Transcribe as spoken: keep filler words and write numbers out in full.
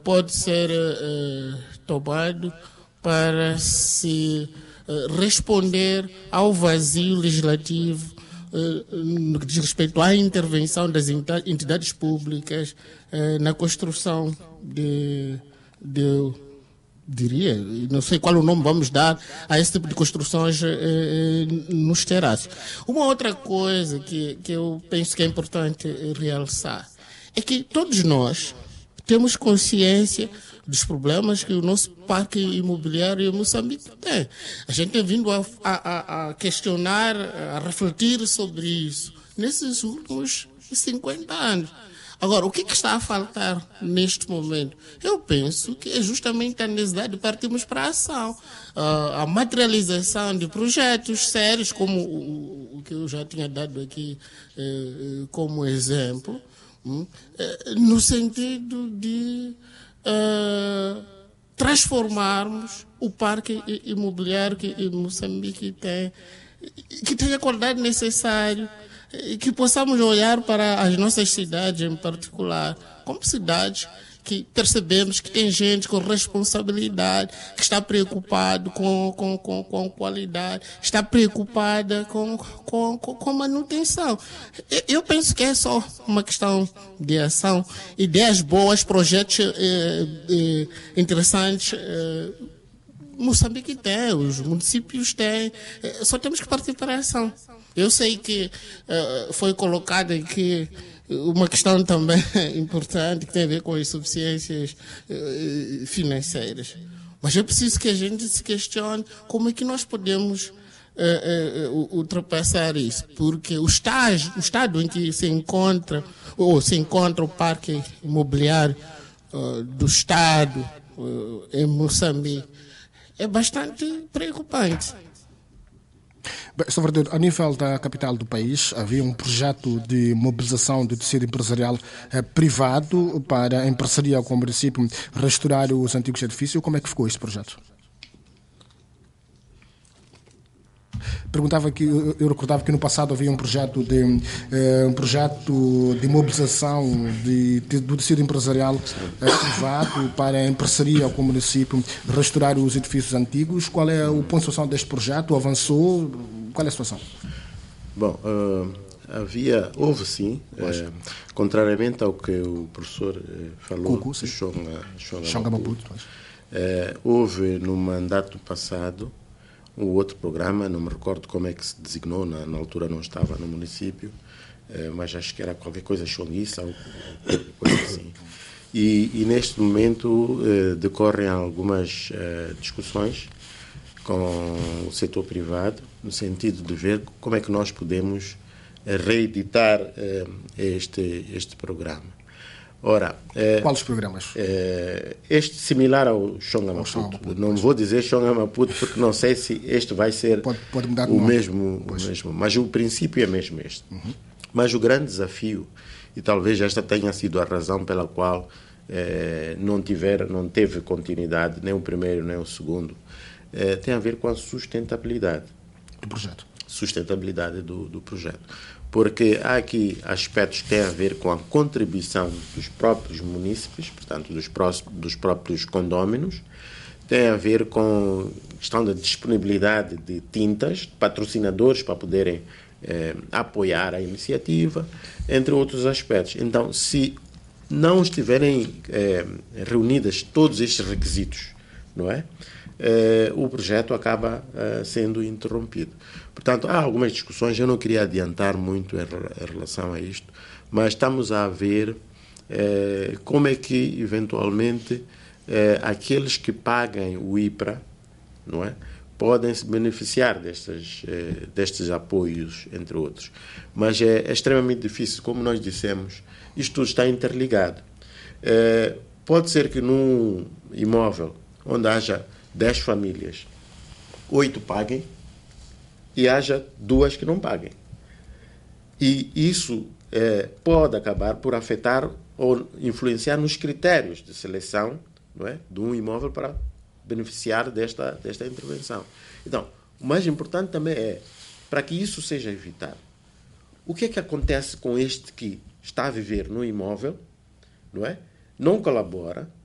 pode ser uh, tomado para se uh, responder ao vazio legislativo uh, no que diz respeito à intervenção das entidades públicas uh, na construção de, de, diria, não sei qual o nome vamos dar a esse tipo de construções uh, nos terraços. Uma outra coisa que, que eu penso que é importante realçar é que todos nós temos consciência dos problemas que o nosso parque imobiliário em Moçambique tem. A gente tem vindo a, a, a questionar, a refletir sobre isso nesses últimos cinquenta anos. Agora, o que, que está a faltar neste momento? Eu penso que é justamente a necessidade de partirmos para a ação. Uh, a materialização de projetos sérios, como o, o que eu já tinha dado aqui uh, como exemplo, um, uh, no sentido de uh, transformarmos o parque imobiliário que em Moçambique tem, que tem a qualidade necessária, e que possamos olhar para as nossas cidades em particular como cidades que percebemos que tem gente com responsabilidade, que está preocupado com, com, com, com qualidade, está preocupada com, com, com manutenção. Eu penso que é só uma questão de ação, ideias boas, projetos eh, eh, interessantes. Eh, Moçambique tem, os municípios têm, só temos que partir para a ação. Eu sei que uh, foi colocada aqui uma questão também importante que tem a ver com as suficiências uh, financeiras. Mas é preciso que a gente se questione como é que nós podemos uh, uh, ultrapassar isso. Porque o, estágio, o estado em que se encontra, ou se encontra o parque imobiliário uh, do Estado uh, em Moçambique é bastante preocupante. Bem, Salvador, a nível da capital do país, havia um projeto de mobilização do tecido empresarial eh, privado para, em parceria com o município, restaurar os antigos edifícios. Como é que ficou esse projeto? Perguntava que eu recordava que no passado havia um projeto de eh, um projeto de mobilização de, de, do tecido empresarial eh, privado para, em parceria com o município, restaurar os edifícios antigos. Qual é o ponto de situação deste projeto? Avançou? Qual é a situação? Bom, uh, havia, houve sim, uh, contrariamente ao que o professor uh, falou, Cucu, de Chonga, Chonga, Chonga Maputo, Maputo, uh, houve no mandato passado um outro programa, não me recordo como é que se designou, na, na altura não estava no município, uh, mas acho que era qualquer coisa chonguiça ou qualquer coisa assim. E, e neste momento uh, decorrem algumas uh, discussões com o setor privado, no sentido de ver como é que nós podemos reeditar eh, este, este programa. Ora, eh, quais os programas? Eh, este similar ao Chonga Maputo. Não vou dizer Chonga Maputo porque não sei se este vai ser pode, pode mudar o, mesmo, o mesmo, mas o princípio é mesmo este. Uhum. Mas o grande desafio, e talvez esta tenha sido a razão pela qual eh, não, tiver, não teve continuidade, nem o primeiro nem o segundo, eh, tem a ver com a sustentabilidade do projeto. Sustentabilidade do, do projeto. Porque há aqui aspectos que têm a ver com a contribuição dos próprios munícipes, portanto, dos, pró dos próprios condóminos, tem a ver com a questão da disponibilidade de tintas, patrocinadores para poderem eh, apoiar a iniciativa, entre outros aspectos. Então, se não estiverem eh, reunidas todos estes requisitos, não é? Eh, o projeto acaba eh, sendo interrompido. Portanto, há algumas discussões, eu não queria adiantar muito em, em relação a isto, mas estamos a ver eh, como é que, eventualmente, eh, aqueles que paguem o I P R A, não é, podem se beneficiar destes, eh, destes apoios, entre outros. Mas é, é extremamente difícil, como nós dissemos, isto tudo está interligado. Eh, pode ser que num imóvel onde haja dez famílias, oito paguem e haja duas que não paguem. E isso é, pode acabar por afetar ou influenciar nos critérios de seleção, não é, de um imóvel para beneficiar desta, desta intervenção. Então, o mais importante também é, para que isso seja evitado, o que é que acontece com este que está a viver no imóvel, não é, não colabora,